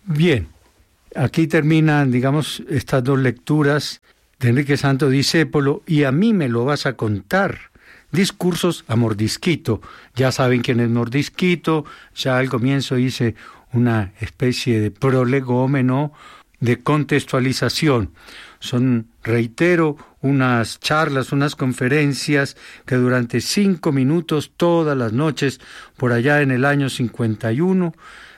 Bien, aquí terminan, digamos, estas dos lecturas de Enrique Santos Discépolo, y a mí me lo vas a contar. Discursos a Mordisquito. Ya saben quién es Mordisquito, ya al comienzo hice una especie de prolegómeno de contextualización. Son, reitero, unas charlas, unas conferencias que durante 5 minutos todas las noches, por allá en el año 51,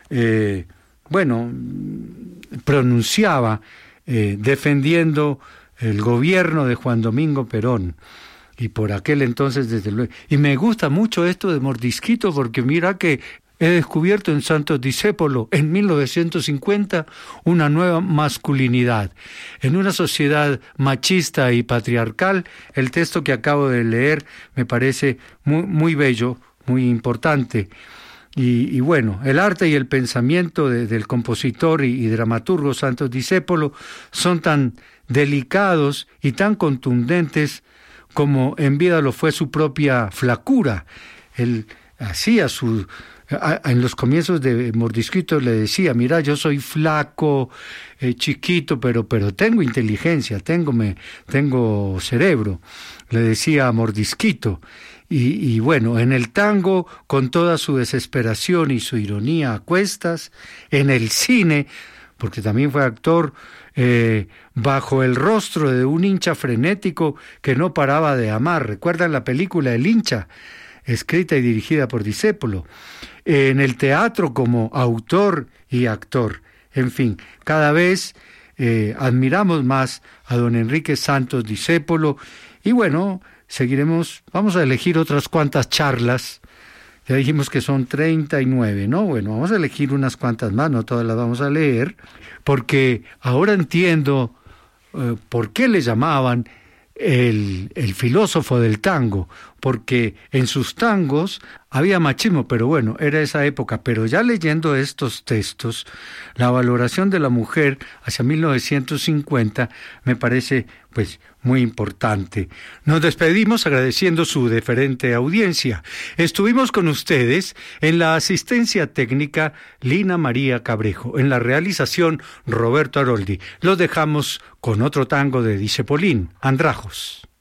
pronunciaba defendiendo el gobierno de Juan Domingo Perón. Y por aquel entonces, desde luego. Y me gusta mucho esto de Mordisquito, porque mira que he descubierto en Santos Discépolo, en 1950, una nueva masculinidad. En una sociedad machista y patriarcal, el texto que acabo de leer me parece muy, muy bello, muy importante. Y bueno, el arte y el pensamiento del compositor y dramaturgo Santos Discépolo son tan delicados y tan contundentes como en vida lo fue su propia flacura. Él hacía en los comienzos de Mordisquito le decía, mira, yo soy flaco, chiquito, pero tengo inteligencia, tengo cerebro, le decía a Mordisquito. Y bueno, en el tango, con toda su desesperación y su ironía a cuestas, en el cine, porque también fue actor, bajo el rostro de un hincha frenético que no paraba de amar. ¿Recuerdan la película El hincha? Escrita y dirigida por Discépolo. En el teatro como autor y actor. En fin, cada vez admiramos más a don Enrique Santos Discépolo. Y bueno, vamos a elegir otras cuantas charlas. Ya dijimos que son 39, ¿no? Bueno, vamos a elegir unas cuantas más, no todas las vamos a leer, porque ahora entiendo por qué le llamaban el filósofo del tango, porque en sus tangos había machismo, pero bueno, era esa época. Pero ya leyendo estos textos, la valoración de la mujer hacia 1950 me parece pues muy importante. Nos despedimos agradeciendo su deferente audiencia. Estuvimos con ustedes en la asistencia técnica Lina María Cabrejo, en la realización Roberto Aroldi. Los dejamos con otro tango de Discepolín, Andrajos.